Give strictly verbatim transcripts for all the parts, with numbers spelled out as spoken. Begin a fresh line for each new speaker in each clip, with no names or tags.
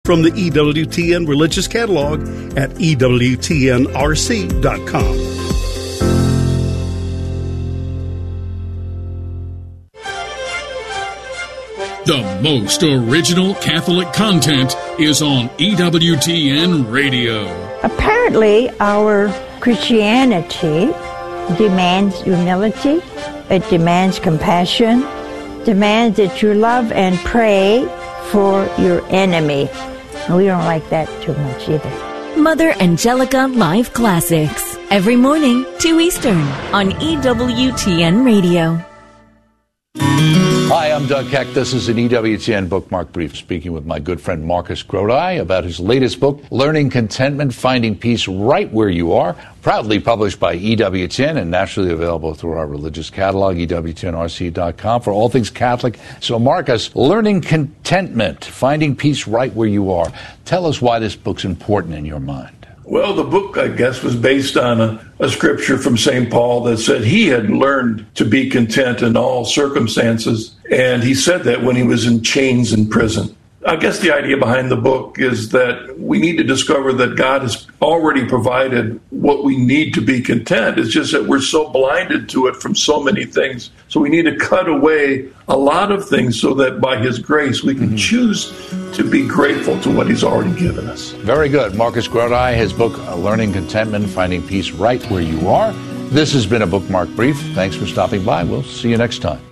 from the E W T N Religious Catalog at E W T N R C dot com.
The most original Catholic content is on E W T N Radio.
Apparently, our Christianity demands humility, it demands compassion, demands that you love and pray for your enemy. And we don't like that too much either.
Mother Angelica Live Classics, every morning, two Eastern, on E W T N Radio.
Hi, I'm Doug Keck. This is an E W T N Bookmark Brief, speaking with my good friend Marcus Grodi about his latest book, Learning Contentment, Finding Peace Right Where You Are, proudly published by E W T N and nationally available through our religious catalog, E W T N R C dot com, for all things Catholic. So, Marcus, Learning Contentment, Finding Peace Right Where You Are. Tell us why this book's important in your mind.
Well, the book, I guess, was based on a, a scripture from Saint Paul that said he had learned to be content in all circumstances. And he said that when he was in chains in prison. I guess the idea behind the book is that we need to discover that God has already provided what we need to be content. It's just that we're so blinded to it from so many things. So we need to cut away a lot of things so that by his grace we can mm-hmm. choose to be grateful to what he's already given us.
Very good. Marcus Grodi, his book, Learning Contentment, Finding Peace Right Where You Are. This has been a Bookmark Brief. Thanks for stopping by. We'll see you next time.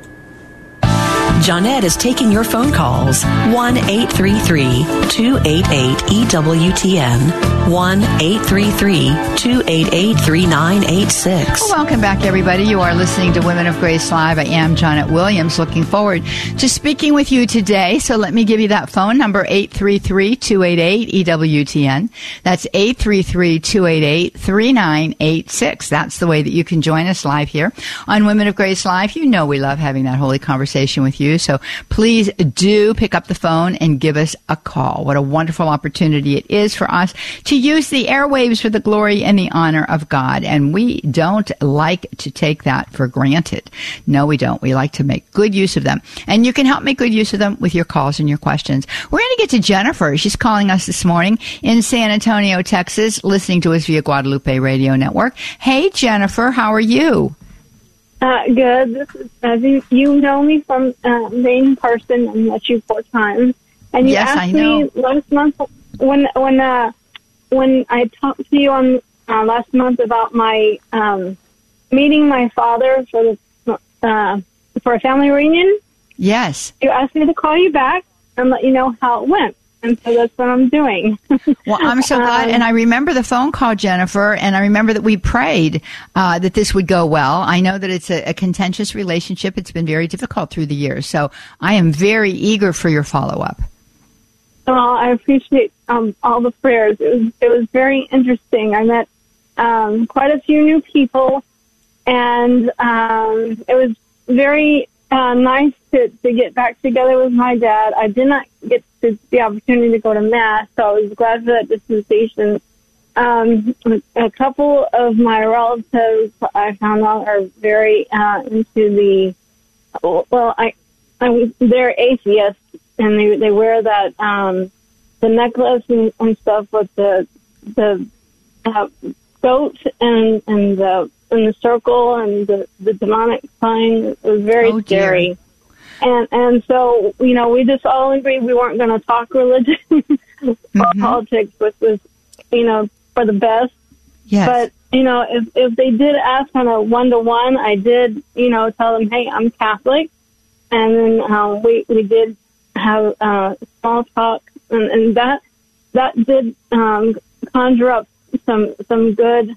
Johnette is taking your phone calls. one eight three three, two eight eight, E W T N. one eight three three, two eight eight, three nine eight six.
Welcome back, everybody. You are listening to Women of Grace Live. I am Johnette Williams, looking forward to speaking with you today. So let me give you that phone number, eight three three, two eight eight, E W T N. That's eight three three, two eight eight, three nine eight six. That's the way that you can join us live here on Women of Grace Live. You know we love having that holy conversation with you. So please do pick up the phone and give us a call. What a wonderful opportunity it is for us to use the airwaves for the glory and the honor of God. And we don't like to take that for granted. No, we don't. We like to make good use of them. And you can help make good use of them with your calls and your questions. We're going to get to Jennifer. She's calling us this morning in San Antonio, Texas, listening to us via Guadalupe Radio Network. Hey, Jennifer, how are you?
Uh, good. This is, uh, you, you know me from uh, being person and met you four times. And you
yes,
asked
I know.
me last month when when uh, when I talked to you on uh, last month about my um, meeting my father for the uh, for a family reunion.
Yes.
You asked me to call you back and let you know how it went. And so that's what I'm doing.
Well, I'm so glad.
Um,
and I remember the phone call, Jennifer, and I remember that we prayed uh, that this would go well. I know that it's a, a contentious relationship. It's been very difficult through the years. So I am very eager for your follow-up.
Well, I appreciate um, all the prayers. It was, it was very interesting. I met um, quite a few new people, and um, it was very uh, nice to, to get back together with my dad. I did not get to, the opportunity to go to Mass, so I was glad for that dispensation. Um, a couple of my relatives I found out are very uh, into the, well, I, I they're atheists, and they they wear that um, the necklace and, and stuff with the the uh, goat and and the and the circle and the, the demonic sign. It was very
oh,
scary. And and so, you know, we just all agreed we weren't going to talk religion or mm-hmm. politics, which was, you know, for the best.
Yes.
But, you know, if if they did ask on a one-to-one, I did, you know, tell them, hey, I'm Catholic. And then um, we, we did have uh, small talk, and, and that that did um, conjure up some, some good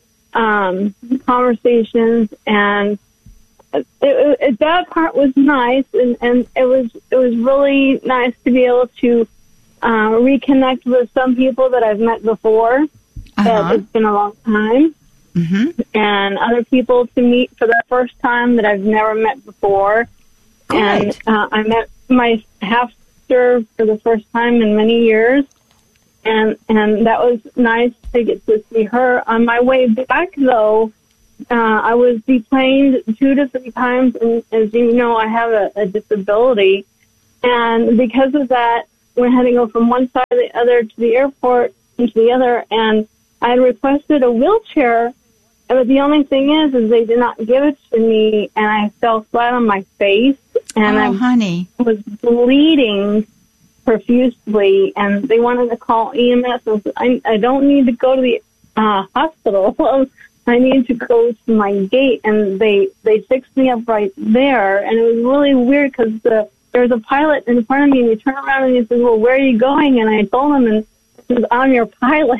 um, conversations, and It, it, it, that part was nice, and, and it was it was really nice to be able to uh, reconnect with some people that I've met before.
Uh-huh.
That it's been a long time,
mm-hmm.
and other people to meet for the first time that I've never met before.
Good.
And uh, I met my half sister for the first time in many years, and and that was nice to get to see her. On my way back, though, uh, I was deplaned two to three times, and as you know, I have a, a disability, and because of that, we had to go from one side to the other to the airport and to the other, and I had requested a wheelchair, but the only thing is, is they did not give it to me, and I fell flat on my face, and
oh,
I
honey.
was bleeding profusely, and they wanted to call E M S. And I, I don't need to go to the uh, hospital. I need to go to my gate, and they they fixed me up right there, and it was really weird because the, there was a pilot in front of me, and he turned around and he said, "Well, where are you going?" And I told him, and he said, "I'm your pilot."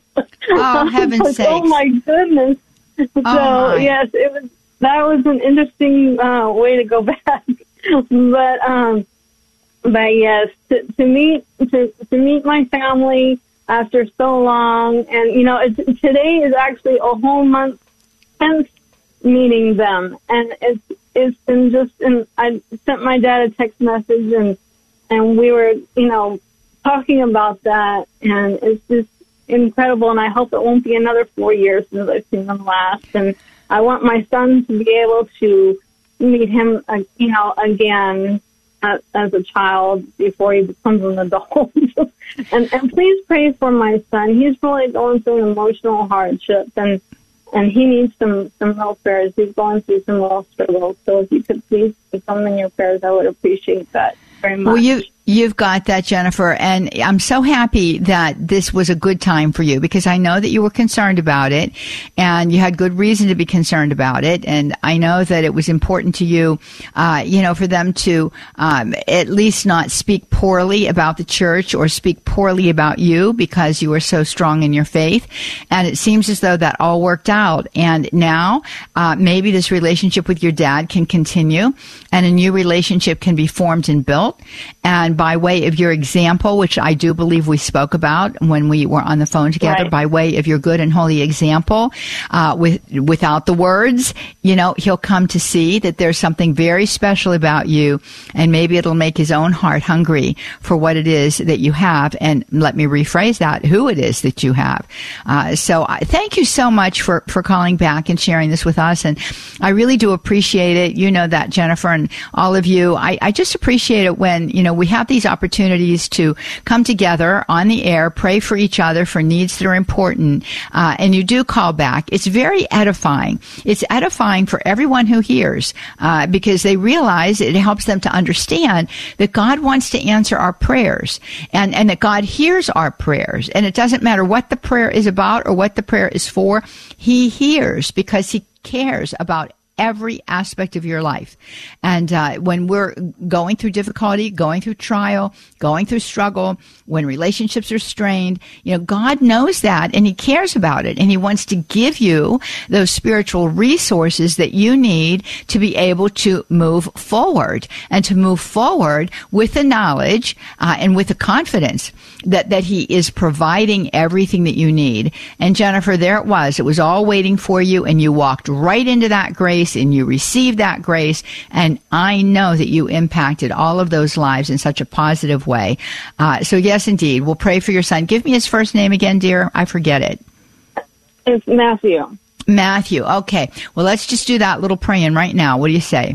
Oh, heaven's
like,
sakes.
Oh my goodness! So
Oh, my.
yes, it was. That was an interesting uh, way to go back, but um. But yes, to, to meet to, to meet my family after so long, and you know, it's, today is actually a whole month since meeting them, and it's it's been just. And I sent my dad a text message, and and we were, you know, talking about that, and it's just incredible. And I hope it won't be another four years since I've seen them last. And I want my son to be able to meet him, uh, you know, again. As a child before he becomes an adult. and and please pray for my son. He's really going through an emotional hardship, and and he needs some, some real prayers. He's going through some real struggles. So if you could please keep him in your prayers, I would appreciate that very much.
Well, you, you've got that, Jennifer, and I'm so happy that this was a good time for you, because I know that you were concerned about it, and you had good reason to be concerned about it, and I know that it was important to you, uh, you know, for them to um, at least not speak poorly about the church or speak poorly about you, because you were so strong in your faith, and it seems as though that all worked out, and now uh, maybe this relationship with your dad can continue, and a new relationship can be formed and built, and by way of your example, which I do believe we spoke about when we were on the phone together,
right.
by way of your good and holy example, uh, with without the words, you know, he'll come to see that there's something very special about you, and maybe it'll make his own heart hungry for what it is that you have. And let me rephrase that, who it is that you have. Uh, so I, thank you so much for, for calling back and sharing this with us. And I really do appreciate it. You know that, Jennifer, and all of you. I, I just appreciate it when, you know, we have these opportunities to come together on the air, pray for each other for needs that are important, uh, and you do call back. It's very edifying. It's edifying for everyone who hears, uh, because they realize it helps them to understand that God wants to answer our prayers, and, and that God hears our prayers. And it doesn't matter what the prayer is about or what the prayer is for. He hears, because he cares about every aspect of your life. And uh, when we're going through difficulty, going through trial, going through struggle, when relationships are strained, you know, God knows that, and he cares about it, and he wants to give you those spiritual resources that you need to be able to move forward, and to move forward with the knowledge uh, and with the confidence that, that he is providing everything that you need. And Jennifer, there it was. It was all waiting for you, and you walked right into that grace, and you received that grace, and I know that you impacted all of those lives in such a positive way. Uh, so yes, indeed, we'll pray for your son. Give me his first name again, dear. I forget it.
It's Matthew.
Matthew. Okay. Well, let's just do that little praying right now. What do you say?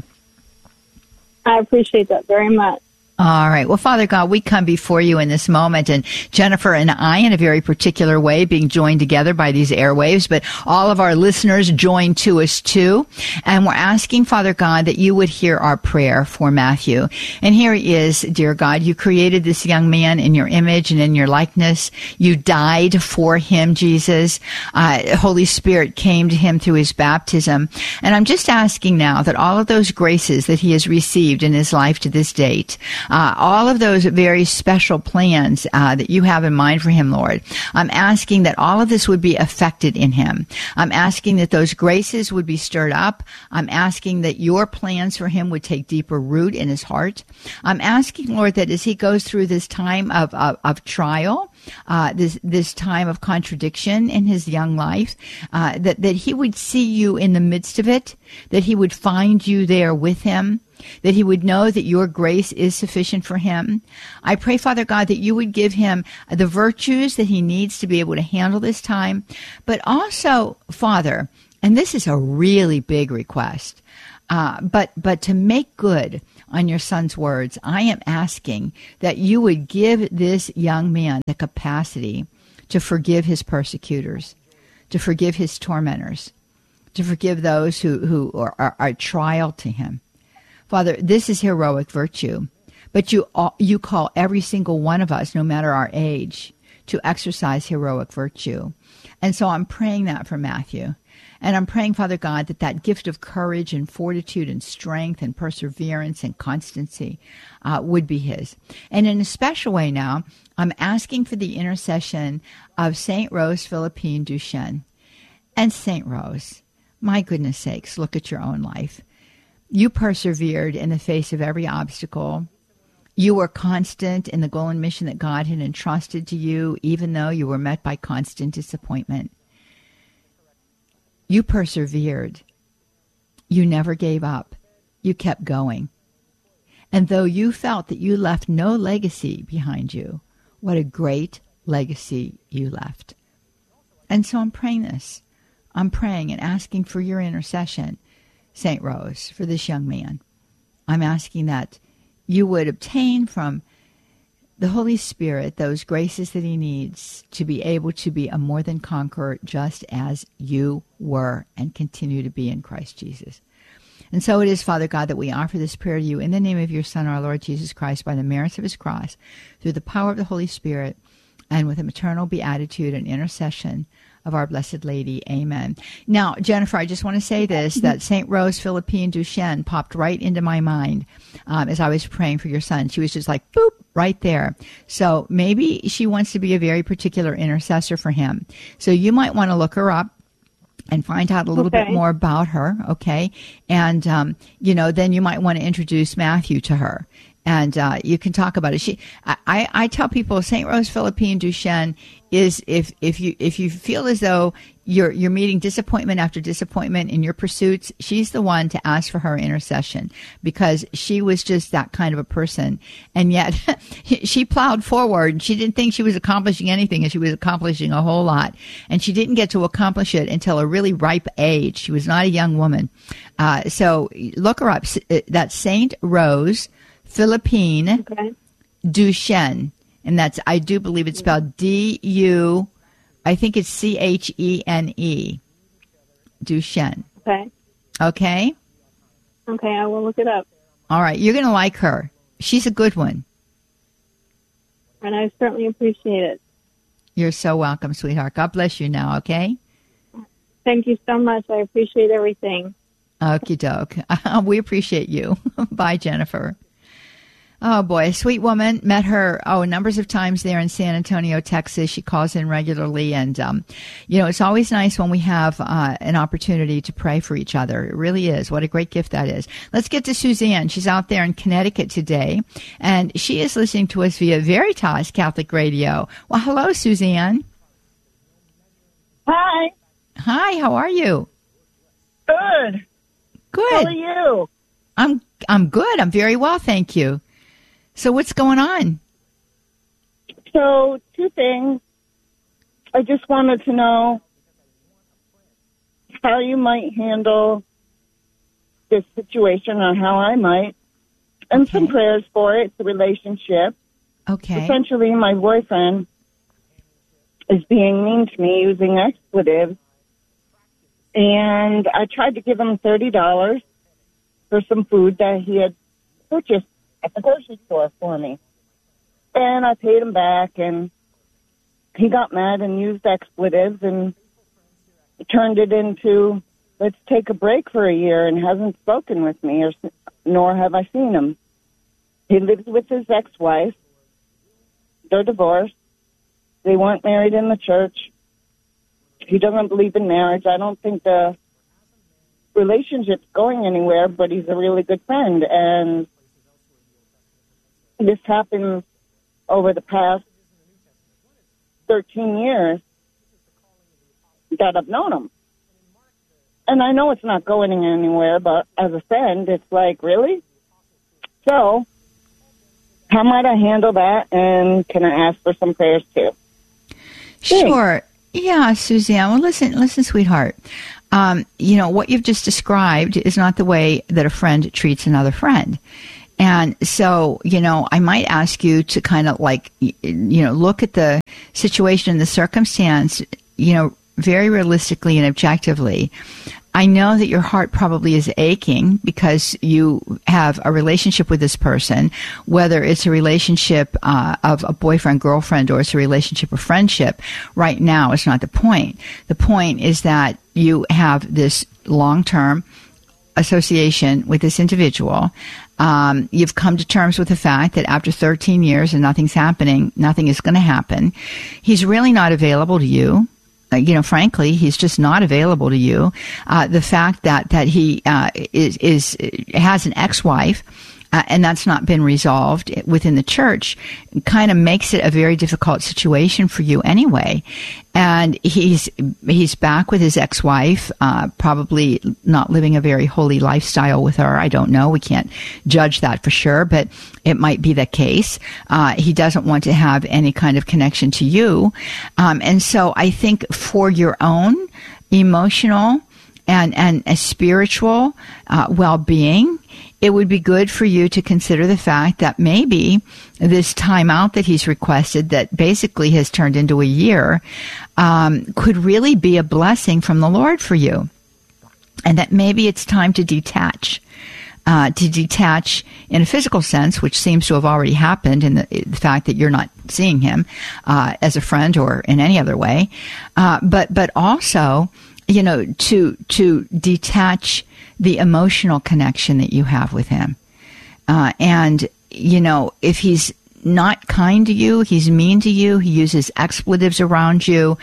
I appreciate that very much.
All right. Well, Father God, we come before you in this moment, and Jennifer and I, in a very particular way, being joined together by these airwaves, but all of our listeners join to us too. And we're asking, Father God, that you would hear our prayer for Matthew. And here he is, dear God. You created this young man in your image and in your likeness. You died for him, Jesus. Uh, Holy Spirit came to him through his baptism. And I'm just asking now that all of those graces that he has received in his life to this date, Uh, all of those very special plans uh, that you have in mind for him, Lord, I'm asking that all of this would be affected in him. I'm asking that those graces would be stirred up. I'm asking that your plans for him would take deeper root in his heart. I'm asking, Lord, that as he goes through this time of, of, of trial, uh, this, this time of contradiction in his young life, uh, that, that he would see you in the midst of it, that he would find you there with him, that he would know that your grace is sufficient for him. I pray, Father God, that you would give him the virtues that he needs to be able to handle this time. But also, Father, and this is a really big request, uh, but, but to make good on your son's words. I am asking that you would give this young man the capacity to forgive his persecutors, to forgive his tormentors, to forgive those who, who are, are, are trial to him. Father, this is heroic virtue, but you you call every single one of us, no matter our age, to exercise heroic virtue. And so I'm praying that for Matthew. And I'm praying, Father God, that that gift of courage and fortitude and strength and perseverance and constancy uh, would be his. And in a special way now, I'm asking for the intercession of Saint Rose Philippine Duchesne. And Saint Rose, my goodness sakes, look at your own life. You persevered in the face of every obstacle. You were constant in the goal and mission that God had entrusted to you, even though you were met by constant disappointment. You persevered. You never gave up. You kept going. And though you felt that you left no legacy behind you, what a great legacy you left. And so I'm praying this. I'm praying and asking for your intercession, Saint Rose, for this young man. I'm asking that you would obtain from the Holy Spirit those graces that he needs to be able to be a more than conqueror, just as you were and continue to be in Christ Jesus. And so it is, Father God, that we offer this prayer to you in the name of your Son, our Lord Jesus Christ, by the merits of his cross, through the power of the Holy Spirit, and with a maternal beatitude and intercession of our Blessed Lady. Amen. Now, Jennifer, I just want to say this, that Saint Rose Philippine Duchesne popped right into my mind um, as I was praying for your son. She was just like, boop, right there. So maybe she wants to be a very particular intercessor for him. So you might want to look her up and find out a little okay. bit more about her, okay? And, um, you know, then you might want to introduce Matthew to her. And uh, you can talk about it. She, I, I tell people, Saint Rose Philippine Duchesne is if if you if you feel as though you're you're meeting disappointment after disappointment in your pursuits, she's the one to ask for her intercession, because she was just that kind of a person. And yet she plowed forward. She didn't think she was accomplishing anything, and she was accomplishing a whole lot. And she didn't get to accomplish it until a really ripe age. She was not a young woman. Uh, so look her up. That's Saint Rose Philippine okay. Duchesne, and that's, I do believe it's spelled D U, I think it's C H E N E, Duchesne.
Okay.
Okay?
Okay, I will look it up.
All right, you're going to like her. She's a good one.
And I certainly appreciate it.
You're so welcome, sweetheart. God bless you now, okay?
Thank you so much. I appreciate everything.
Okie doke. We appreciate you. Bye, Jennifer. Oh, boy, a sweet woman. Met her, oh, numbers of times there in San Antonio, Texas. She calls in regularly. And, um, you know, it's always nice when we have uh, an opportunity to pray for each other. It really is. What a great gift that is. Let's get to Suzanne. She's out there in Connecticut today, and she is listening to us via Veritas Catholic Radio. Well, hello, Suzanne.
Hi.
Hi, how are you?
Good.
Good.
How are you?
I'm I'm good. I'm very well, thank you. So what's going on?
So, two things. I just wanted to know how you might handle this situation, or how I might, and okay. some prayers for it. It's a relationship.
Okay.
Essentially, my boyfriend is being mean to me using expletives, and I tried to give him thirty dollars for some food that he had purchased at the grocery store for me. And I paid him back, and he got mad and used expletives and turned it into, let's take a break for a year, and hasn't spoken with me, or nor have I seen him. He lives with his ex-wife. They're divorced. They weren't married in the church. He doesn't believe in marriage. I don't think the relationship's going anywhere, but he's a really good friend. And this happened over the past thirteen years that I've known him. And I know it's not going anywhere, but as a friend, it's like, really? So, how might I handle that? And can I ask for some prayers too?
Sure. Thanks. Yeah, Suzanne. Well, listen, listen, sweetheart. Um, you know, what you've just described is not the way that a friend treats another friend. And so, you know, I might ask you to kind of like, you know, look at the situation and the circumstance, you know, very realistically and objectively. I know that your heart probably is aching because you have a relationship with this person, whether it's a relationship uh, of a boyfriend, girlfriend, or it's a relationship of friendship. Right now is not the point. The point is that you have this long-term association with this individual. Um, you've come to terms with the fact that after thirteen years and nothing's happening, nothing is going to happen. He's really not available to you. You know, frankly, he's just not available to you. Uh, the fact that that he uh, is is has an ex-wife, uh, and that's not been resolved within the church, kind of makes it a very difficult situation for you anyway. And he's he's back with his ex-wife, uh, probably not living a very holy lifestyle with her. I don't know. We can't judge that for sure, but it might be the case. Uh, he doesn't want to have any kind of connection to you. Um, and so I think for your own emotional and, and a spiritual uh, well-being, it would be good for you to consider the fact that maybe this time out that he's requested, that basically has turned into a year, um, could really be a blessing from the Lord for you. And that maybe it's time to detach. Uh, to detach in a physical sense, which seems to have already happened in the, the fact that you're not seeing him uh, as a friend or in any other way. Uh, but but also, you know, to to detach the emotional connection that you have with him. Uh, and, you know, if he's not kind to you, he's mean to you, he uses expletives around you,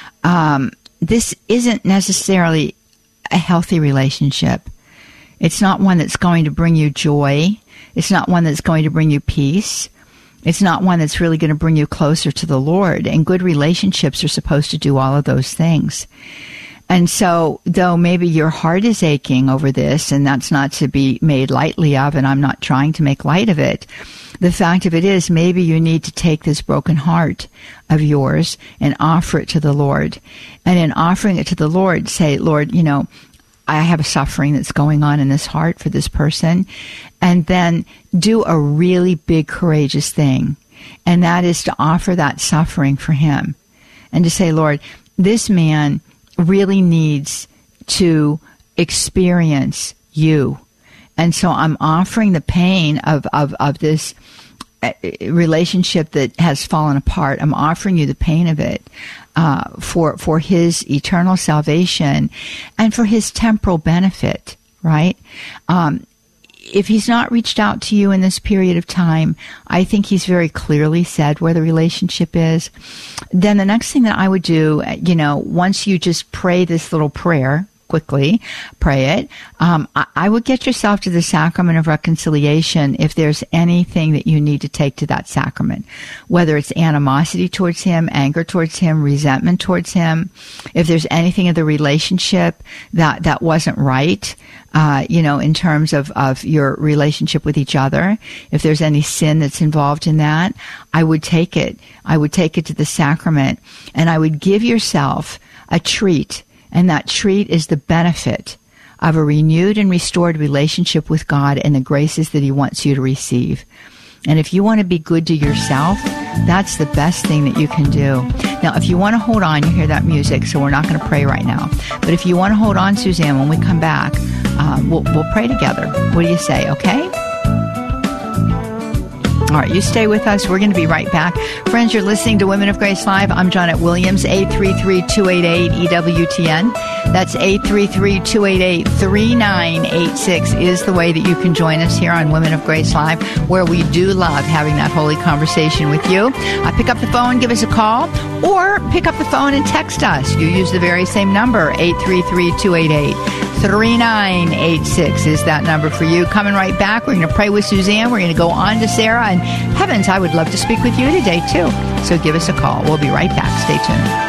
um, this isn't necessarily a healthy relationship. It's not one that's going to bring you joy. It's not one that's going to bring you peace. It's not one that's really going to bring you closer to the Lord. And good relationships are supposed to do all of those things. And so, though maybe your heart is aching over this, and that's not to be made lightly of, and I'm not trying to make light of it, the fact of it is maybe you need to take this broken heart of yours and offer it to the Lord. And in offering it to the Lord, say, Lord, you know, I have a suffering that's going on in this heart for this person. And then do a really big, courageous thing. And that is to offer that suffering for him. And to say, Lord, this man really needs to experience you. And so I'm offering the pain of, of, of this relationship that has fallen apart. I'm offering you the pain of it uh, for for his eternal salvation and for his temporal benefit, right? Um, if he's not reached out to you in this period of time, I think he's very clearly said where the relationship is. Then the next thing that I would do, you know, once you just pray this little prayer, quickly pray it, um, I, I would get yourself to the sacrament of reconciliation if there's anything that you need to take to that sacrament, whether it's animosity towards him, anger towards him, resentment towards him, if there's anything of the relationship that, that wasn't right, uh, you know, in terms of, of your relationship with each other, if there's any sin that's involved in that, I would take it. I would take it to the sacrament, and I would give yourself a treat. And that treat is the benefit of a renewed and restored relationship with God and the graces that he wants you to receive. And if you want to be good to yourself, that's the best thing that you can do. Now, if you want to hold on, you hear that music, so we're not going to pray right now. But if you want to hold on, Suzanne, when we come back, um, we'll, we'll pray together. What do you say, okay? All right, you stay with us. We're going to be right back. Friends, you're listening to Women of Grace Live. I'm Janet Williams, eight three three, two eight eight, E W T N. That's eight three three, two eight eight, three nine eight six is the way that you can join us here on Women of Grace Live, where we do love having that holy conversation with you. Uh, pick up the phone, give us a call, or pick up the phone and text us. You use the very same number, eight three three, two eight eight, three nine eight six is that number for you. Coming right back, we're going to pray with Suzanne. We're going to go on to Sarah. And heavens, I would love to speak with you today, too. So give us a call. We'll be right back. Stay tuned.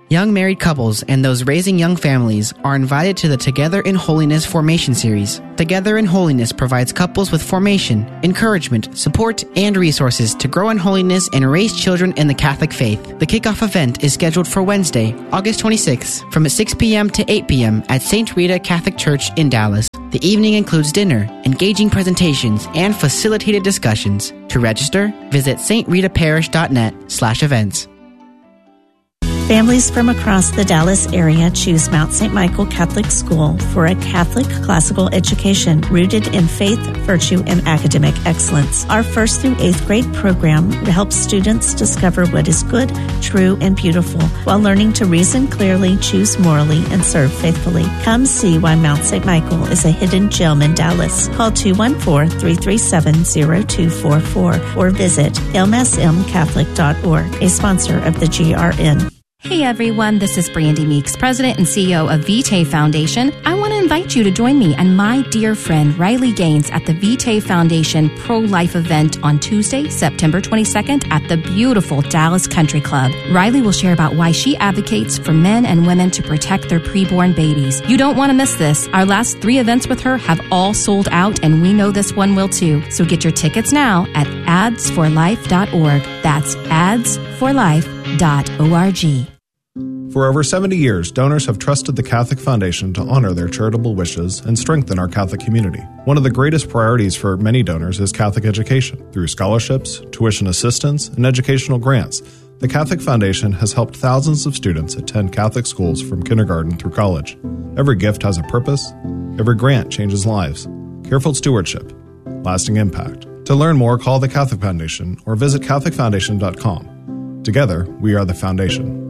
Young married couples and those raising young families are invited to the Together in Holiness Formation Series. Together in Holiness provides couples with formation, encouragement, support, and resources to grow in holiness and raise children in the Catholic faith. The kickoff event is scheduled for Wednesday, August twenty-sixth, from six p.m. to eight p.m. at Saint Rita Catholic Church in Dallas. The evening includes dinner, engaging presentations, and facilitated discussions. To register, visit stritaparish.net slash events.
Families from across the Dallas area choose Mount Saint Michael Catholic School for a Catholic classical education rooted in faith, virtue, and academic excellence. Our first through eighth grade program helps students discover what is good, true, and beautiful while learning to reason clearly, choose morally, and serve faithfully. Come see why Mount Saint Michael is a hidden gem in Dallas. Call two one four, three three seven, zero two four four or visit m s m catholic dot org, a sponsor of the G R N.
Hey everyone, this is Brandy Meeks, President and C E O of Vitae Foundation. I want to invite you to join me and my dear friend Riley Gaines at the Vitae Foundation Pro-Life event on Tuesday, September twenty-second at the beautiful Dallas Country Club. Riley will share about why she advocates for men and women to protect their preborn babies. You don't want to miss this. Our last three events with her have all sold out, and we know this one will too. So get your tickets now at ads for life dot org. That's ads for life dot org.
For over seventy years, donors have trusted the Catholic Foundation to honor their charitable wishes and strengthen our Catholic community. One of the greatest priorities for many donors is Catholic education. Through scholarships, tuition assistance, and educational grants, the Catholic Foundation has helped thousands of students attend Catholic schools from kindergarten through college. Every gift has a purpose. Every grant changes lives. Careful stewardship. Lasting impact. To learn more, call the Catholic Foundation or visit catholic foundation dot com. Together, we are the Foundation.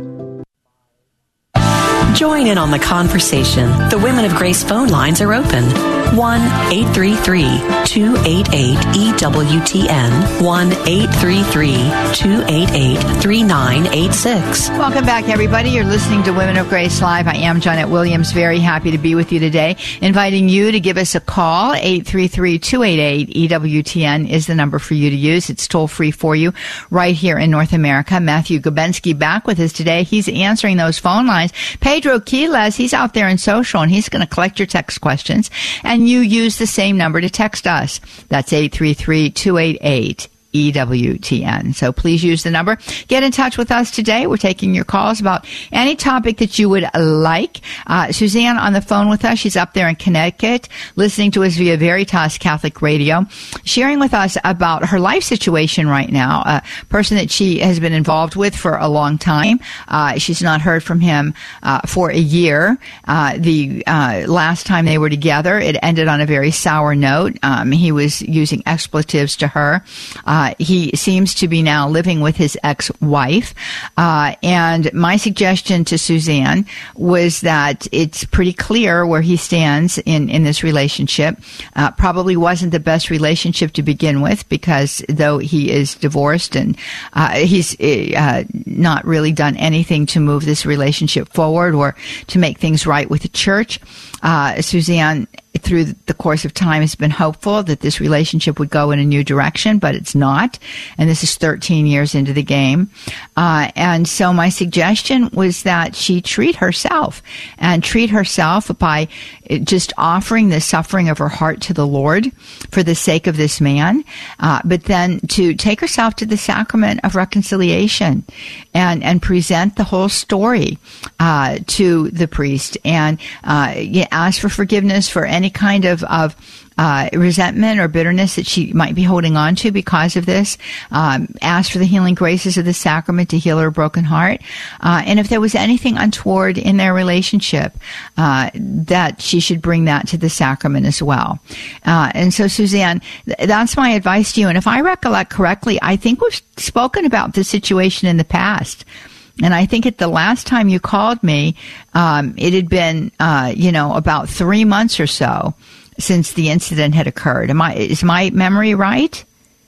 Join in on the conversation. The Women of Grace phone lines are open. one eight three three, two eight eight, E W T N. one eight three three, two eight eight, three nine eight six.
Welcome back, everybody. You're listening to Women of Grace Live. I am Janet Williams. Very happy to be with you today. Inviting you to give us a call. eight three three, two eight eight, E W T N is the number for you to use. It's toll free for you right here in North America. Matthew Gubensky back with us today. He's answering those phone lines. Pedro Quiles, he's out there in social, and he's going to collect your text questions. And you use the same number to text us. That's eight three three, two eight eight, E W T N. So please use the number. Get in touch with us today. We're taking your calls about any topic that you would like. Uh, Suzanne on the phone with us. She's up there in Connecticut, listening to us via Veritas Catholic Radio, sharing with us about her life situation right now, a person that she has been involved with for a long time. Uh, she's not heard from him uh, for a year. Uh, the uh, last time they were together, it ended on a very sour note. Um, he was using expletives to her. Uh, Uh, he seems to be now living with his ex-wife. Uh, and my suggestion to Suzanne was that it's pretty clear where he stands in, in this relationship. Uh, probably wasn't the best relationship to begin with, because though he is divorced and uh, he's uh, not really done anything to move this relationship forward or to make things right with the church. Uh, Suzanne, through the course of time, has been hopeful that this relationship would go in a new direction, but it's not. And this is thirteen years into the game. Uh, and so my suggestion was that she treat herself and treat herself by just offering the suffering of her heart to the Lord for the sake of this man. Uh, but then to take herself to the sacrament of reconciliation and, and present the whole story, uh, to the priest and, uh, ask for forgiveness for any kind of, of uh, resentment or bitterness that she might be holding on to because of this. Um, ask for the healing graces of the sacrament to heal her broken heart. Uh, and if there was anything untoward in their relationship, uh, that she should bring that to the sacrament as well. Uh, and so, Suzanne, th- that's my advice to you. And if I recollect correctly, I think we've spoken about this situation in the past. And I think at the last time you called me, um, it had been, uh, you know, about three months or so since the incident had occurred. Am I, is my memory right?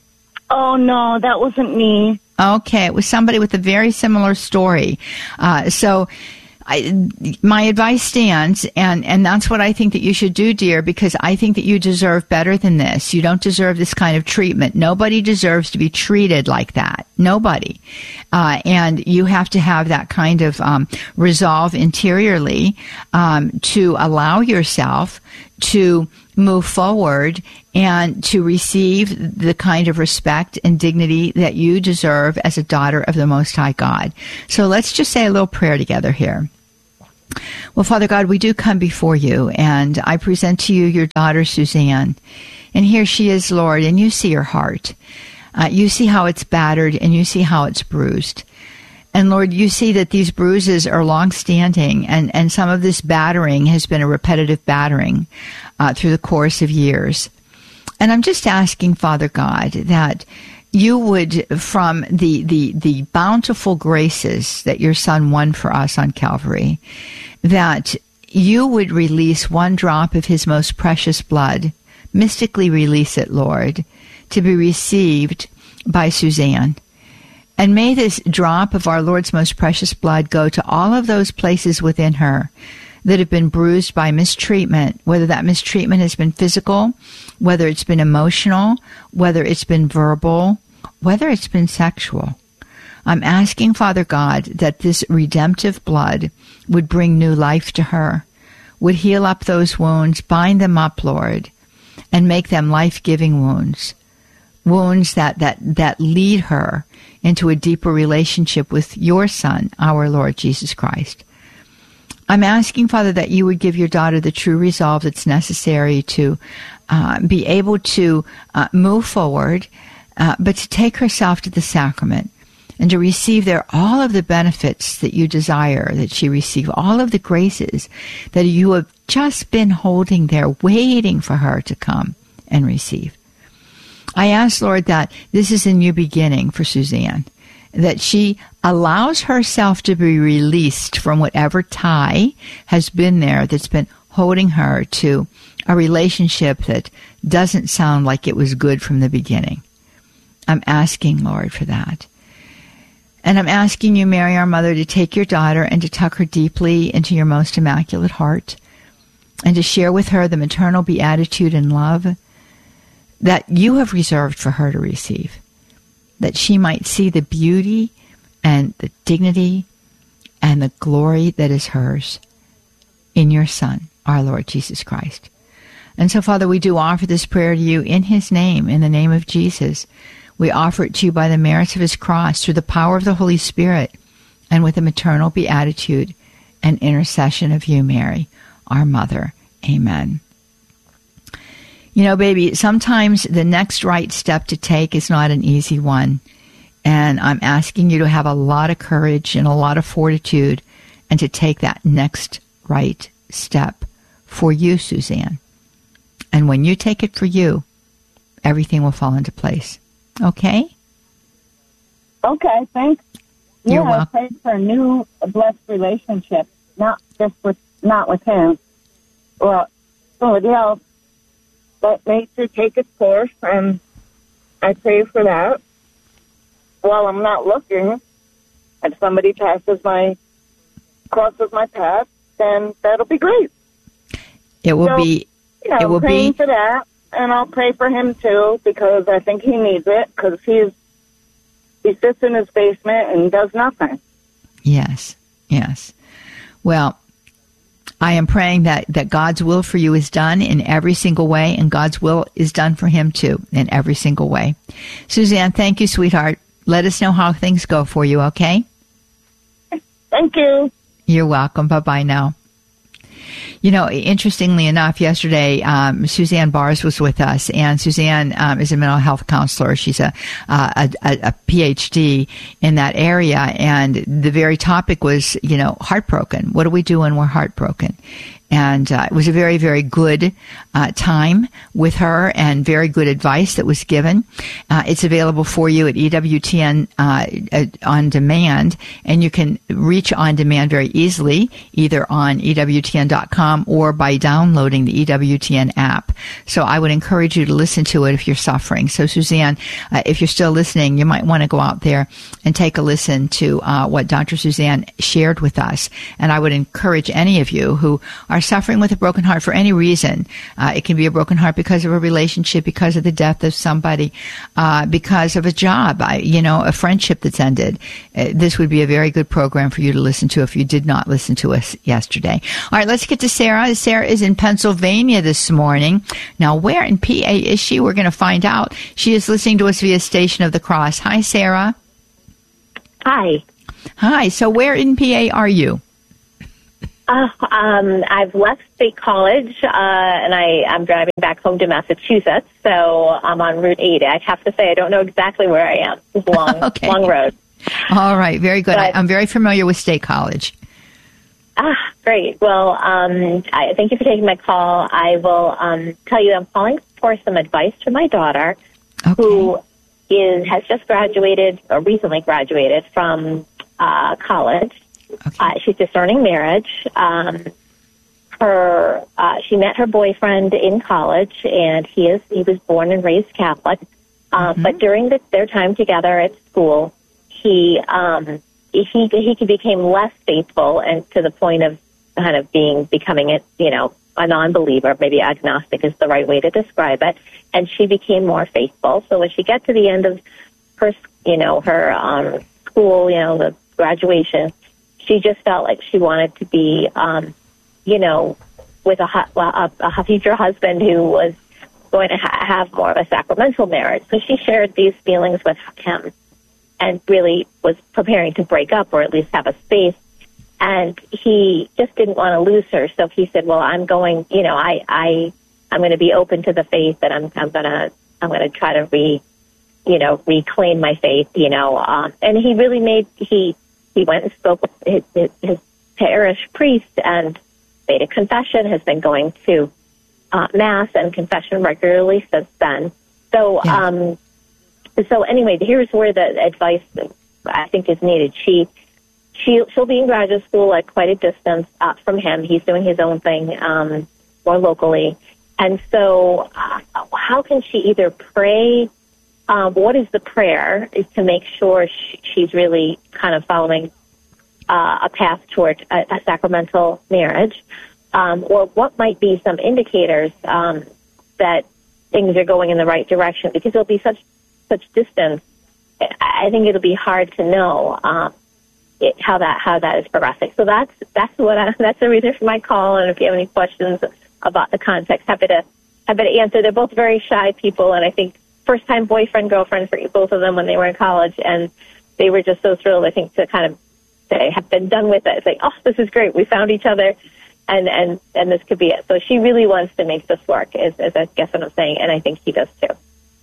Oh, no, that wasn't me.
Okay, it was somebody with a very similar story. Uh, so I, my advice stands, and, and that's what I think that you should do, dear, because I think that you deserve better than this. You don't deserve this kind of treatment. Nobody deserves to be treated like that. Nobody. Uh, and you have to have that kind of um, resolve interiorly um, to allow yourself to move forward and to receive the kind of respect and dignity that you deserve as a daughter of the Most High God. So let's just say a little prayer together here. Well, Father God, we do come before you, and I present to you your daughter, Suzanne. And here she is, Lord, and you see her heart. Uh, you see how it's battered, and you see how it's bruised. And Lord, you see that these bruises are long-standing, and, and some of this battering has been a repetitive battering uh, through the course of years. And I'm just asking, Father God, that you would, from the, the, the bountiful graces that your Son won for us on Calvary, that you would release one drop of his most precious blood, mystically release it, Lord, to be received by Suzanne. And may this drop of our Lord's most precious blood go to all of those places within her that have been bruised by mistreatment, whether that mistreatment has been physical, whether it's been emotional, whether it's been verbal, whether it's been sexual. I'm asking, Father God, that this redemptive blood would bring new life to her, would heal up those wounds, bind them up, Lord, and make them life-giving wounds, wounds that, that, that lead her into a deeper relationship with your Son, our Lord Jesus Christ. I'm asking, Father, that you would give your daughter the true resolve that's necessary to uh, be able to uh, move forward, uh, but to take herself to the sacrament and to receive there all of the benefits that you desire that she receive, all of the graces that you have just been holding there, waiting for her to come and receive. I ask, Lord, that this is a new beginning for Suzanne, that she allows herself to be released from whatever tie has been there that's been holding her to a relationship that doesn't sound like it was good from the beginning. I'm asking, Lord, for that. And I'm asking you, Mary, our mother, to take your daughter and to tuck her deeply into your most immaculate heart and to share with her the maternal beatitude and love that you have reserved for her to receive, that she might see the beauty and the dignity and the glory that is hers in your Son, our Lord Jesus Christ. And so, Father, we do offer this prayer to you in his name, in the name of Jesus. We offer it to you by the merits of his cross, through the power of the Holy Spirit, and with the maternal beatitude and intercession of you, Mary, our mother. Amen. You know, baby, sometimes the next right step to take is not an easy one. And I'm asking you to have a lot of courage and a lot of fortitude and to take that next right step for you, Suzanne. And when you take it for you, everything will fall into place. Okay?
Okay, thanks.
You're
yeah,
welcome.
I pray for a new blessed relationship, not just with, not with him, or somebody else. Let nature take its course, and I pray for that. While I'm not looking, if somebody passes my, crosses my path, then that'll be great.
It will
so,
be,
you know,
it will
praying
be.
for that, and I'll pray for him too, because I think he needs it, because he's, he sits in his basement and does nothing.
Yes, yes. Well, I am praying that, that God's will for you is done in every single way, and God's will is done for him too in every single way. Suzanne, thank you, sweetheart. Let us know how things go for you, okay?
Thank you.
You're welcome. Bye-bye now. You know, interestingly enough, yesterday, um, Suzanne Bars was with us, and Suzanne um, is a mental health counselor. She's a, uh, a, a P H D in that area, and the very topic was, you know, heartbroken. What do we do when we're heartbroken? And uh, it was a very, very good uh, time with her and very good advice that was given. Uh, it's available for you at E W T N uh, On Demand, and you can reach On Demand very easily, either on E W T N dot com or by downloading the E W T N app. So I would encourage you to listen to it if you're suffering. So Suzanne, uh, if you're still listening, you might want to go out there and take a listen to uh, what Doctor Suzanne shared with us. And I would encourage any of you who are suffering with a broken heart for any reason. Uh, it can be a broken heart because of a relationship, because of the death of somebody, uh, because of a job, I, you know, a friendship that's ended. Uh, this would be a very good program for you to listen to if you did not listen to us yesterday. All right, let's get to Sarah. Sarah is in Pennsylvania this morning. Now, where in P A is she? We're going to find out. She is listening to us via Station of the Cross. Hi, Sarah.
Hi.
Hi. So where in P A are you?
Uh, um, I've left State College, uh, and I, I'm driving back home to Massachusetts, so I'm on Route eight. I have to say I don't know exactly where I am. It's a long,
okay.
long road.
All right, very good.
But,
I, I'm very familiar with State College.
Ah, great. Well, um, I, thank you for taking my call. I will um, tell you I'm calling for some advice for my daughter, okay. who is has just graduated, or recently graduated from uh, college. Okay. Uh, she's discerning marriage. Um, her, uh, she met her boyfriend in college, and he is he was born and raised Catholic. Uh, mm-hmm. But during the, their time together at school, he um, he he became less faithful, and to the point of kind of being becoming a you know a non-believer, maybe agnostic is the right way to describe it. And she became more faithful. So when she got to the end of her you know her um, school, you know the graduation, she just felt like she wanted to be, um, you know, with a, a, a future husband who was going to ha- have more of a sacramental marriage. So she shared these feelings with him and really was preparing to break up or at least have a space. And he just didn't want to lose her. So he said, well, I'm going, you know, I, I, I'm going to be open to the faith, and I'm, I'm going to, I'm going to try to re, you know, reclaim my faith, you know. Um, and he really made, he, He went and spoke with his, his, his parish priest and made a confession, has been going to uh, Mass and confession regularly since then. So, yeah. um, so anyway, here's where the advice I think is needed. She, she, she'll be in graduate school at quite a distance uh, from him. He's doing his own thing um, more locally. And so uh, how can she either pray? Um, what is the prayer is to make sure she, she's really kind of following uh, a path toward a, a sacramental marriage, um, or what might be some indicators um, that things are going in the right direction? Because there'll be such such distance. I think it'll be hard to know um, it, how that how that is progressing. So that's that's what I, that's the reason for my call. And if you have any questions about the context, happy to happy to answer. They're both very shy people, and I think first-time boyfriend, girlfriend for both of them when they were in college, and they were just so thrilled, I think, to kind of say, have been done with it. It's like, oh, this is great. We found each other, and, and, and this could be it. So she really wants to make this work, is, is I guess what I'm saying, and I think he does too.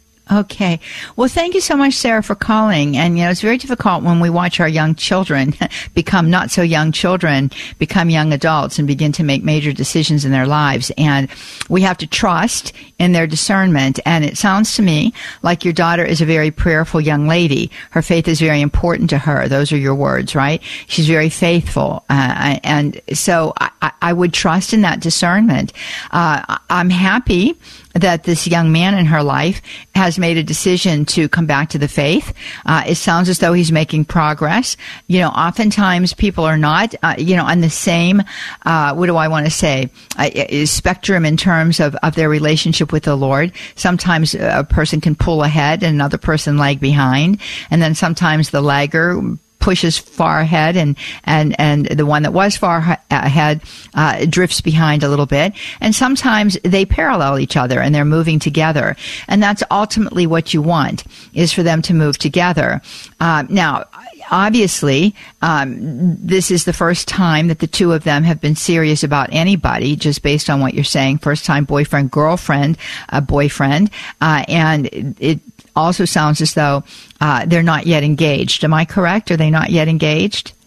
Okay. Well, thank you so much, Sarah, for calling. And, you know, it's very difficult when we watch our young children become not so young children, become young adults and begin to make major decisions in their lives. And we have to trust in their discernment. And it sounds to me like your daughter is a very prayerful young lady. Her faith is very important to her. Those are your words, right? She's very faithful. Uh, and so I, I would trust in that discernment. Uh, I'm happy that this young man in her life has made a decision to come back to the faith. Uh, it sounds as though he's making progress. You know, oftentimes people are not, uh, you know, on the same, uh, what do I want to say, uh, spectrum in terms of, of their relationship with the Lord. Sometimes a person can pull ahead and another person lag behind. And then sometimes the lagger pushes far ahead, and, and, and the one that was far ha- ahead uh, drifts behind a little bit. And sometimes they parallel each other and they're moving together. And that's ultimately what you want, is for them to move together. Uh, now, obviously, um, this is the first time that the two of them have been serious about anybody, just based on what you're saying. First time boyfriend, girlfriend, uh, boyfriend. Uh, and it, it also sounds as though uh, they're not yet engaged. Am I correct? Are they not yet engaged?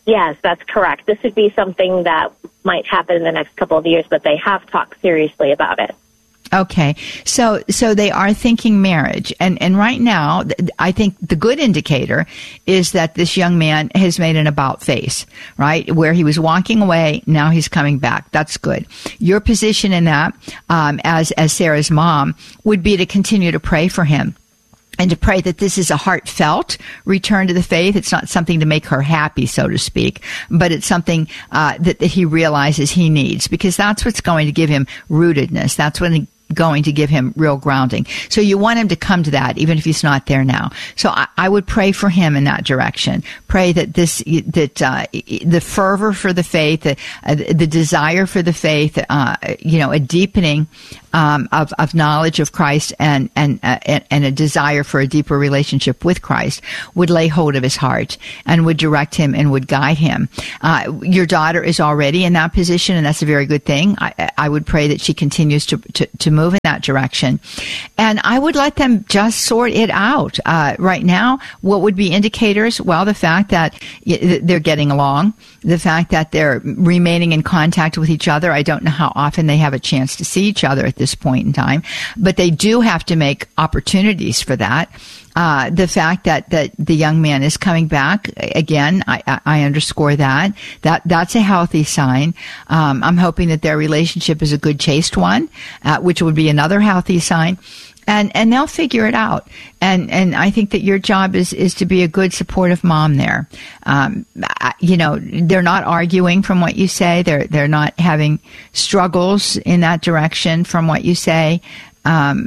Yes, that's correct. This would be something that might happen in the next couple of years, but they have talked seriously about it.
Okay, so so they are thinking marriage, and and right now, I think the good indicator is that this young man has made an about face, right? Where he was walking away, now he's coming back. That's good. Your position in that, um, as as Sarah's mom, would be to continue to pray for him. And to pray that this is a heartfelt return to the faith. It's not something to make her happy, so to speak, but it's something uh, that, that he realizes he needs, because that's what's going to give him rootedness. That's when going to give him real grounding. So you want him to come to that, even if he's not there now. So I, I would pray for him in that direction. Pray that this, that uh, the fervor for the faith, the, uh, the desire for the faith, uh, you know, a deepening um, of, of knowledge of Christ and and, uh, and and a desire for a deeper relationship with Christ would lay hold of his heart and would direct him and would guide him. Uh, your daughter is already in that position, and that's a very good thing. I, I would pray that she continues to, to, to move in that direction. And I would let them just sort it out. Uh, right now, what would be indicators? Well, the fact that they're getting along, the fact that they're remaining in contact with each other. I don't know how often they have a chance to see each other at this point in time, but they do have to make opportunities for that. Uh, the fact that, that the young man is coming back, again, I, I underscore that. That that's a healthy sign. Um, I'm hoping that their relationship is a good, chaste one, uh, which would be another healthy sign. And and they'll figure it out. And and I think that your job is, is to be a good, supportive mom there. Um, you know, they're not arguing from what you say. They're they're not having struggles in that direction from what you say. Um,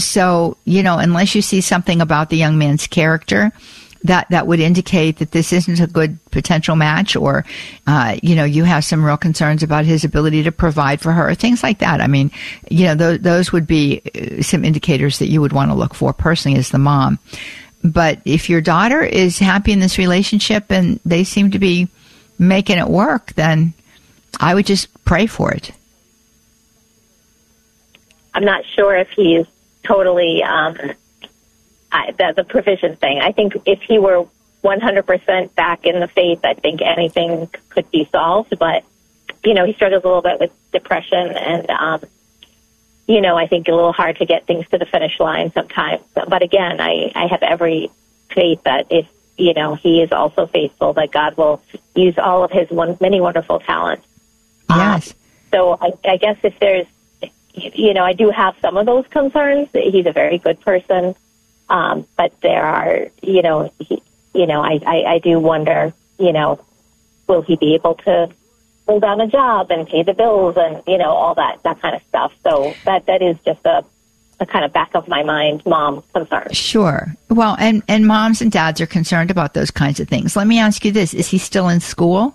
so, you know, unless you see something about the young man's character that, that would indicate that this isn't a good potential match, or, uh, you know, you have some real concerns about his ability to provide for her, things like that. I mean, you know, those, those would be some indicators that you would want to look for personally as the mom. But if your daughter is happy in this relationship and they seem to be making it work, then I would just pray for it.
I'm not sure if he's totally um, I, the, the provision thing. I think if he were one hundred percent back in the faith, I think anything could be solved. But, you know, he struggles a little bit with depression and, um, you know, I think a little hard to get things to the finish line sometimes. But again, I, I have every faith that if, you know, he is also faithful, that God will use all of his one, many wonderful talents.
Yes.
Um, so I, I guess if there's, you know, I do have some of those concerns. He's a very good person. Um, but there are, you know, he, you know, I, I, I do wonder, you know, will he be able to hold down a job and pay the bills and, you know, all that, that kind of stuff. So that, that is just a, a kind of back of my mind mom concern.
Sure. Well, and, and moms and dads are concerned about those kinds of things. Let me ask you this. Is he still in school?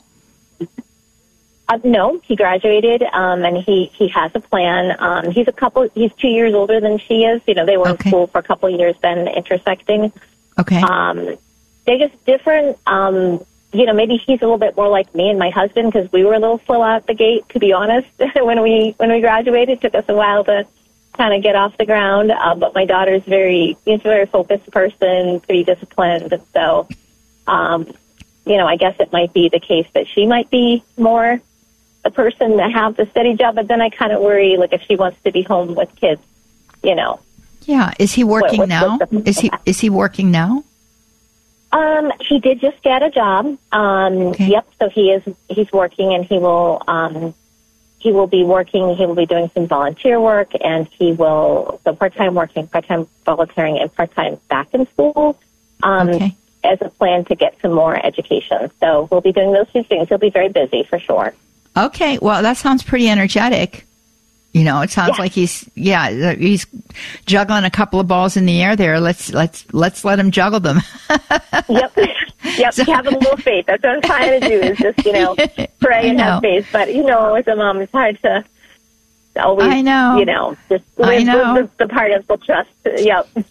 Uh, no, he graduated, um, and he, he has a plan. Um, he's a couple, he's two years older than she is. You know, they were
okay.
in school for a couple of years, then intersecting.
Okay.
Um, they're just different. Um, you know, maybe he's a little bit more like me and my husband, because we were a little slow out the gate, to be honest. when we, when we graduated, it took us a while to kind of get off the ground. Um, but my daughter's very, she's a very focused person, pretty disciplined. And so, um, you know, I guess it might be the case that she might be more the person to have the steady job, but then I kind of worry, like, if she wants to be home with kids, you know.
Yeah. Is he working
what,
now? Is he is he working now?
Um, he did just get a job. Um,
okay.
Yep. So he is he's working, and he will um, he will be working. He will be doing some volunteer work, and he will so part time working, part time volunteering, and part time back in school. Um,
okay.
As a plan to get some more education. So we'll be doing those two things. He'll be very busy for sure.
Okay, well, that sounds pretty energetic. You know, it sounds yeah. like he's yeah he's juggling a couple of balls in the air there. Let's let's let's let him juggle them.
yep, yep. So, have a little faith. That's what I'm trying to do. Is just you know pray and have faith. But you know, as a mom, it's hard to always.
I know.
You know, just live,
I know.
live the, the part of the trust. Yep.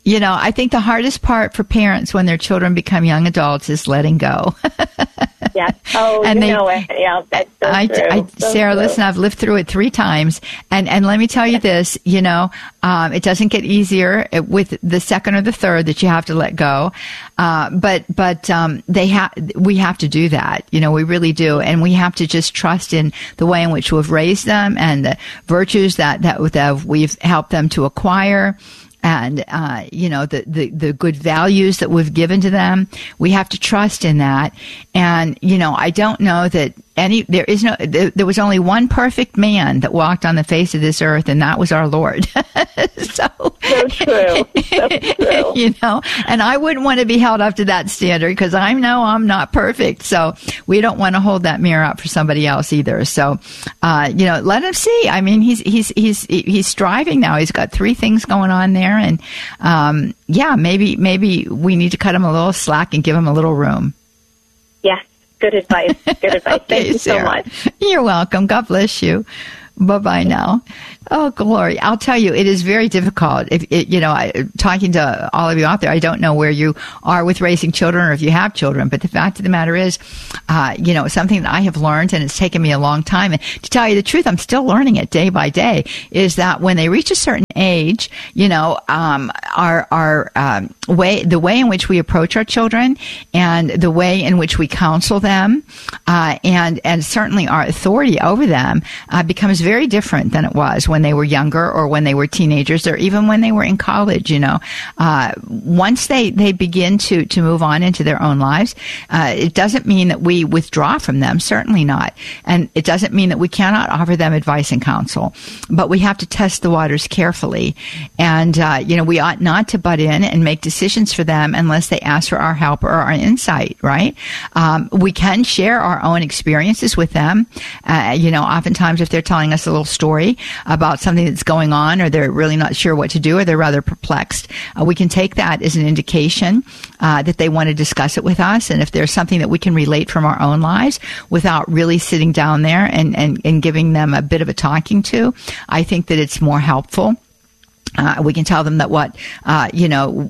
You know, I think the hardest part for parents when their children become young adults is letting go.
Yeah. Oh, and you they, know it. Yeah, that's so
I,
true.
I,
so
Sarah,
true.
listen, I've lived through it three times. And, and let me tell you this, you know, um, it doesn't get easier with the second or the third that you have to let go. Uh, but, but, um, they have, we have to do that. You know, we really do. And we have to just trust in the way in which we've raised them and the virtues that, that, that we've helped them to acquire. And, uh, you know, the, the, the good values that we've given to them. We have to trust in that. And, you know, I don't know that any, there is no, there, there was only one perfect man that walked on the face of this earth, and that was our Lord. so,
so true. So true.
You know, and I wouldn't want to be held up to that standard because I know I'm not perfect. So we don't want to hold that mirror up for somebody else either. So, uh, you know, let him see. I mean, he's, he's, he's, he's striving now. He's got three things going on there. And, um, yeah, maybe, maybe we need to cut him a little slack and give him a little room.
Yes. Good advice. Good advice. Thank
okay,
you so
Sarah.
much.
You're welcome. God bless you. Bye-bye now. Oh, glory. I'll tell you, it is very difficult. If it, you know, I, talking to all of you out there, I don't know where you are with raising children or if you have children, but the fact of the matter is, uh, you know, something that I have learned, and it's taken me a long time, and to tell you the truth, I'm still learning it day by day, is that when they reach a certain age, you know, um, our, our, um, way, the way in which we approach our children and the way in which we counsel them, uh, and, and certainly our authority over them, uh, becomes very different than it was when they were younger or when they were teenagers or even when they were in college. You know, uh, once they, they begin to, to move on into their own lives, uh, it doesn't mean that we withdraw from them. Certainly not. And it doesn't mean that we cannot offer them advice and counsel, but we have to test the waters carefully. And, uh, you know, we ought not to butt in and make decisions for them unless they ask for our help or our insight, right? Um, we can share our own experiences with them. Uh, you know, oftentimes if they're telling us a little story about something that's going on, or they're really not sure what to do, or they're rather perplexed, uh, we can take that as an indication uh, that they want to discuss it with us. And if there's something that we can relate from our own lives without really sitting down there and, and, and giving them a bit of a talking to, I think that it's more helpful. Uh, we can tell them that what, uh, you know,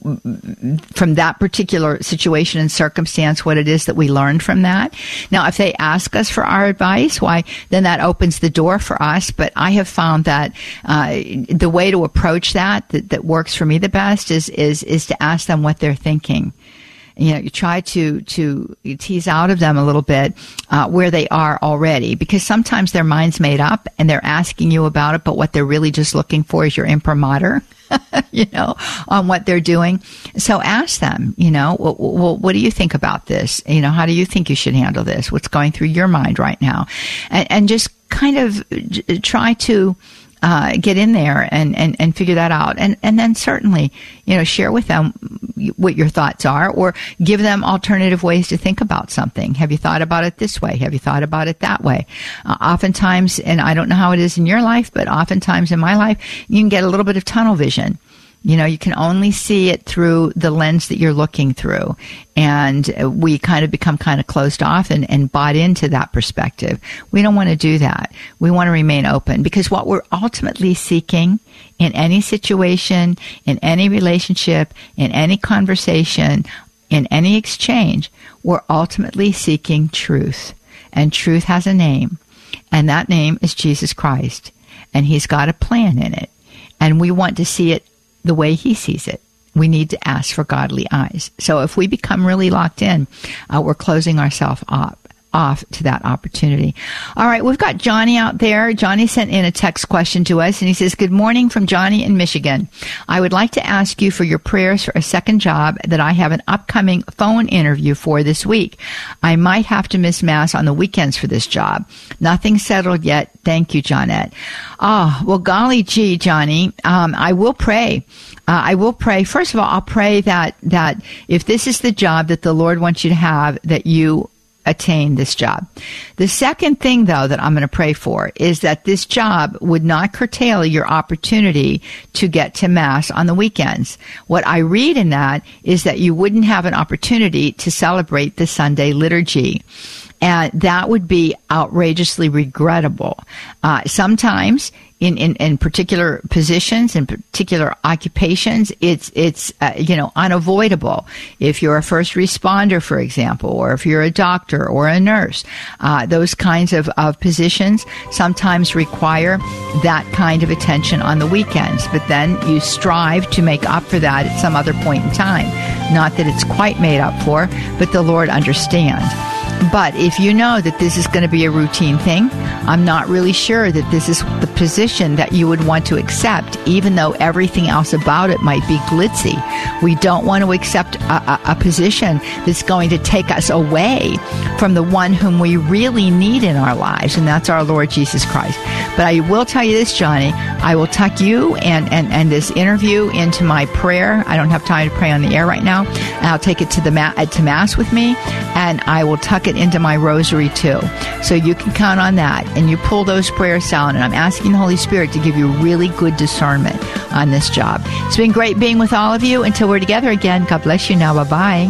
from that particular situation and circumstance, what it is that we learned from that. Now, if they ask us for our advice, why, then that opens the door for us. But I have found that, uh, the way to approach that, that, that works for me the best is, is, is to ask them what they're thinking. You know, you try to, to tease out of them a little bit, uh, where they are already, because sometimes their mind's made up and they're asking you about it, but what they're really just looking for is your imprimatur, you know, on what they're doing. So ask them, you know, well, well, what do you think about this? You know, how do you think you should handle this? What's going through your mind right now? And, and just kind of try to, Uh, get in there and, and, and figure that out. And, and then certainly, you know, share with them what your thoughts are, or give them alternative ways to think about something. Have you thought about it this way? Have you thought about it that way? Uh, oftentimes, and I don't know how it is in your life, but oftentimes in my life, you can get a little bit of tunnel vision. You know, you can only see it through the lens that you're looking through. And we kind of become kind of closed off and, and bought into that perspective. We don't want to do that. We want to remain open, because what we're ultimately seeking in any situation, in any relationship, in any conversation, in any exchange, we're ultimately seeking truth. And truth has a name. And that name is Jesus Christ. And he's got a plan in it. And we want to see it the way he sees it. We need to ask for godly eyes. So if we become really locked in, uh, we're closing ourselves off, off to that opportunity. All right, we've got Johnny out there. Johnny sent in a text question to us, and he says, "Good morning from Johnny in Michigan. I would like to ask you for your prayers for a second job that I have an upcoming phone interview for this week. I might have to miss Mass on the weekends for this job. Nothing settled yet. Thank you, Johnette." Oh, well, golly gee, Johnny, um, I will pray. Uh, I will pray. First of all, I'll pray that, that if this is the job that the Lord wants you to have, that you attain this job. The second thing, though, that I'm going to pray for is that this job would not curtail your opportunity to get to Mass on the weekends. What I read in that is that you wouldn't have an opportunity to celebrate the Sunday liturgy. And that would be outrageously regrettable. Uh, sometimes in, in, in particular positions, in particular occupations, it's, it's, uh, you know, unavoidable. If you're a first responder, for example, or if you're a doctor or a nurse, uh, those kinds of, of positions sometimes require that kind of attention on the weekends. But then you strive to make up for that at some other point in time. Not that it's quite made up for, but the Lord understands. But if you know that this is going to be a routine thing, I'm not really sure that this is the position that you would want to accept, even though everything else about it might be glitzy. We don't want to accept a, a, a position that's going to take us away from the one whom we really need in our lives, and that's our Lord Jesus Christ. But I will tell you this, Johnny, I will tuck you and, and, and this interview into my prayer. I don't have time to pray on the air right now. And I'll take it to the ma- to Mass with me, and I will tuck it into my rosary too. So you can count on that. And you pull those prayers out, and I'm asking the Holy Spirit to give you really good discernment on this job. It's been great being with all of you. Until we're together again, God bless you now. Bye-bye.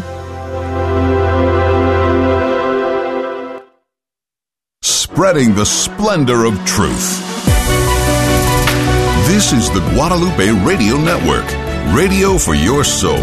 Spreading the splendor of truth. This is the Guadalupe Radio Network, radio for your soul.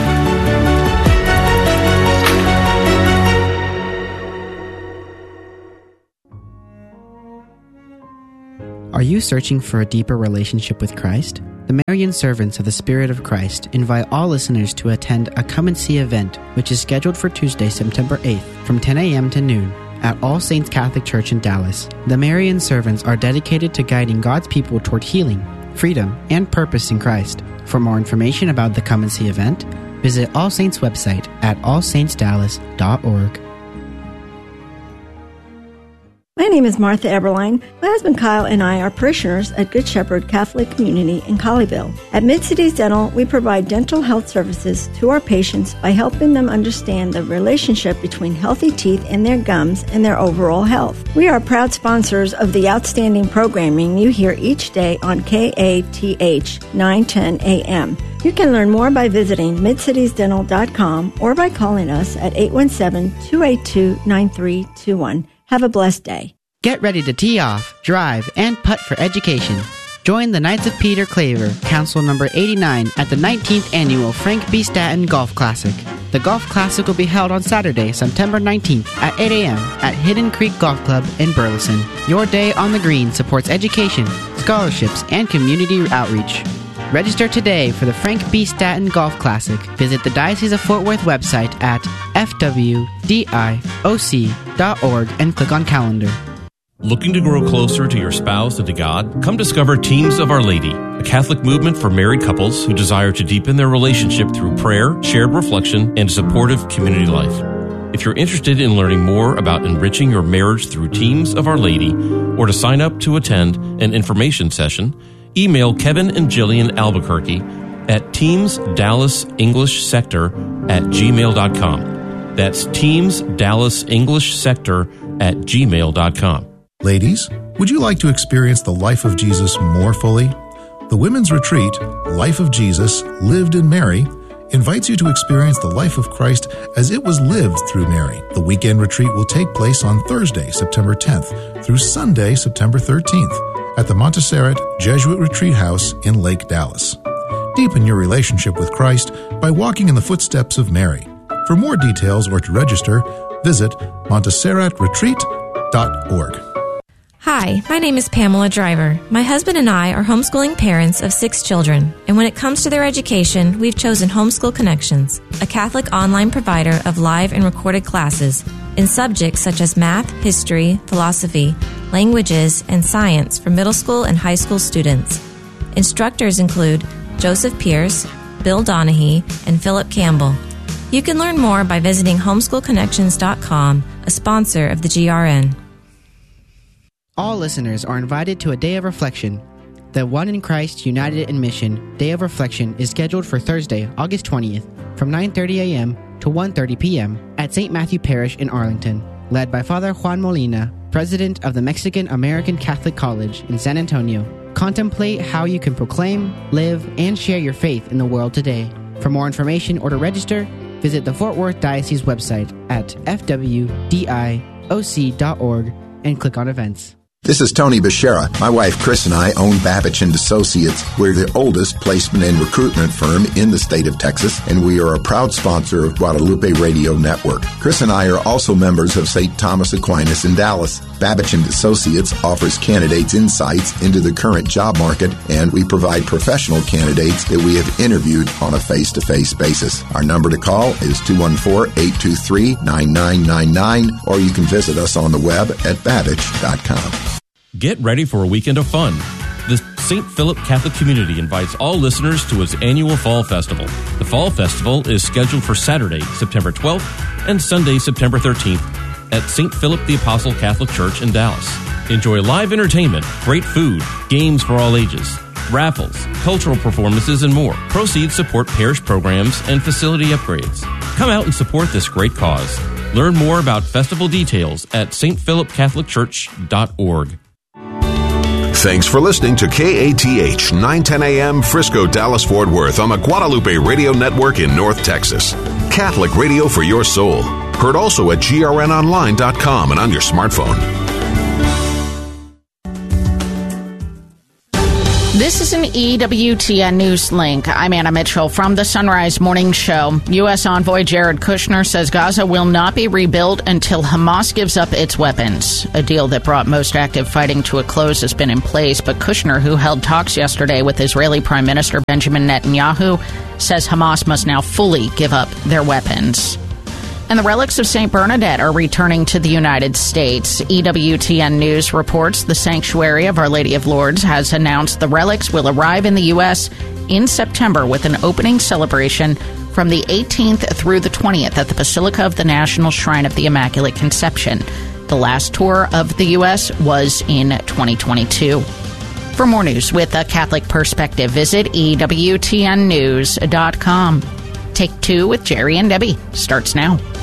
Are you searching for a deeper relationship with Christ? The Marian Servants of the Spirit of Christ invite all listeners to attend a Come and See event, which is scheduled for Tuesday, September eighth, from ten a.m. to noon, at All Saints Catholic Church in Dallas. The Marian Servants are dedicated to guiding God's people toward healing, freedom, and purpose in Christ. For more information about the Come and See event, visit All Saints' website at all saints dallas dot org.
My name is Martha Eberline. My husband Kyle and I are parishioners at Good Shepherd Catholic Community in Colleyville. At Mid-Cities Dental, we provide dental health services to our patients by helping them understand the relationship between healthy teeth and their gums and their overall health. We are proud sponsors of the outstanding programming you hear each day on K A T H nine ten a.m. You can learn more by visiting mid cities dental dot com or by calling us at eight one seven, two eight two, nine three two one. Have a blessed day.
Get ready to tee off, drive, and putt for education. Join the Knights of Peter Claver, Council number eighty-nine, at the nineteenth Annual Frank B. Statton Golf Classic. The Golf Classic will be held on Saturday, September nineteenth at eight a.m. at Hidden Creek Golf Club in Burleson. Your day on the green supports education, scholarships, and community outreach. Register today for the Frank B. Statton Golf Classic. Visit the Diocese of Fort Worth website at f w d i o c dot org and click on calendar.
Looking to grow closer to your spouse and to God? Come discover Teams of Our Lady, a Catholic movement for married couples who desire to deepen their relationship through prayer, shared reflection, and supportive community life. If you're interested in learning more about enriching your marriage through Teams of Our Lady, or to sign up to attend an information session, email Kevin and Jillian Albuquerque at Teams Dallas English Sector at gmail dot com. That's Teams Dallas English Sector at gmail dot com.
Ladies, would you like to experience the life of Jesus more fully? The Women's Retreat, Life of Jesus, Lived in Mary, invites you to experience the life of Christ as it was lived through Mary. The weekend retreat will take place on Thursday, September tenth, through Sunday, September thirteenth, at the Montserrat Jesuit Retreat House in Lake Dallas. Deepen your relationship with Christ by walking in the footsteps of Mary. For more details or to register, visit montserrat retreat dot org.
Hi, my name is Pamela Driver. My husband and I are homeschooling parents of six children, and when it comes to their education, we've chosen Homeschool Connections, a Catholic online provider of live and recorded classes in subjects such as math, history, philosophy, languages, and science for middle school and high school students. Instructors include Joseph Pierce, Bill Donahue, and Philip Campbell. You can learn more by visiting homeschool connections dot com, a sponsor of the G R N.
All listeners are invited to a day of reflection. The One in Christ United in Mission Day of Reflection is scheduled for Thursday, August twentieth, from nine thirty a.m. to one thirty p.m. at Saint Matthew Parish in Arlington, led by Father Juan Molina, President of the Mexican American Catholic College in San Antonio. Contemplate how you can proclaim, live, and share your faith in the world today. For more information or to register, visit the Fort Worth Diocese website at f w d i o c dot org and click on events.
This is Tony Beshara. My wife Chris and I own Babich and Associates. We're the oldest placement and recruitment firm in the state of Texas, and we are a proud sponsor of Guadalupe Radio Network. Chris and I are also members of Saint Thomas Aquinas in Dallas. Babich and Associates offers candidates insights into the current job market, and we provide professional candidates that we have interviewed on a face-to-face basis. Our number to call is two one four, eight two three, nine nine nine nine, or you can visit us on the web at babich dot com.
Get ready for a weekend of fun. The Saint Philip Catholic Community invites all listeners to its annual Fall Festival. The Fall Festival is scheduled for Saturday, September twelfth and Sunday, September thirteenth at Saint Philip the Apostle Catholic Church in Dallas. Enjoy live entertainment, great food, games for all ages, raffles, cultural performances, and more. Proceeds support parish programs and facility upgrades. Come out and support this great cause. Learn more about festival details at s t philip catholic church dot org.
Thanks for listening to K A T H nine ten A M Frisco, Dallas, Fort Worth on the Guadalupe Radio Network in North Texas. Catholic radio for your soul. Heard also at G R N online dot com and on your smartphone.
This is an E W T N News link. I'm Anna Mitchell from the Sunrise Morning Show. U S envoy Jared Kushner says Gaza will not be rebuilt until Hamas gives up its weapons. A deal that brought most active fighting to a close has been in place, but Kushner, who held talks yesterday with Israeli Prime Minister Benjamin Netanyahu, says Hamas must now fully give up their weapons. And the relics of Saint Bernadette are returning to the United States. E W T N News reports the Sanctuary of Our Lady of Lourdes has announced the relics will arrive in the U S in September with an opening celebration from the eighteenth through the twentieth at the Basilica of the National Shrine of the Immaculate Conception. The last tour of the U S was in twenty twenty-two. For more news with a Catholic perspective, visit E W T N news dot com. Take Two with Jerry and Debbie starts now.